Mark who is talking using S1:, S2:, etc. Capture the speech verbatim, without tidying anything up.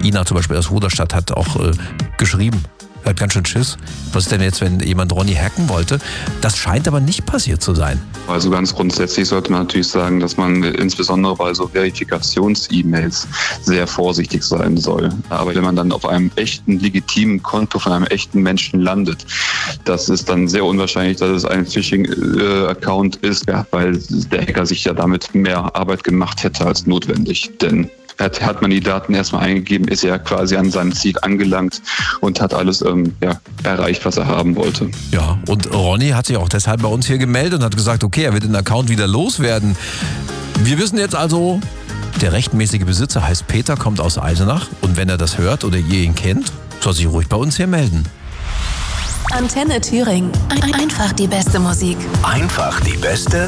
S1: Ina zum Beispiel aus Ruderstadt hat auch äh, geschrieben, er hat ganz schön Schiss. Was ist denn jetzt, wenn jemand Ronny hacken wollte? Das scheint aber nicht passiert zu sein.
S2: Also ganz grundsätzlich sollte man natürlich sagen, dass man insbesondere bei so Verifikations-E-Mails sehr vorsichtig sein soll. Aber wenn man dann auf einem echten, legitimen Konto von einem echten Menschen landet, das ist dann sehr unwahrscheinlich, dass es ein Phishing-Account ist, ja, weil der Hacker sich ja damit mehr Arbeit gemacht hätte als notwendig. Denn Hat, hat man die Daten erstmal eingegeben, ist er quasi an seinem Ziel angelangt und hat alles ähm, ja, erreicht, was er haben wollte.
S1: Ja, und Ronny hat sich auch deshalb bei uns hier gemeldet und hat gesagt, okay, er wird den Account wieder loswerden. Wir wissen jetzt also, der rechtmäßige Besitzer heißt Peter, kommt aus Eisenach und wenn er das hört oder ihr ihn kennt, soll sich ruhig bei uns hier melden.
S3: Antenne Thüringen. Einfach die beste Musik.
S4: Einfach die beste